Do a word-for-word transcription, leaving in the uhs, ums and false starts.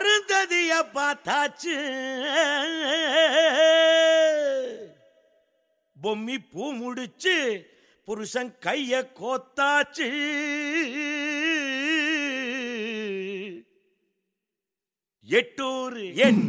அருந்ததிய பார்த்தாச்சு, பொம்மி பூ முடிச்சு புருஷன் கைய கோத்தாச்சு. எட்டூர் என்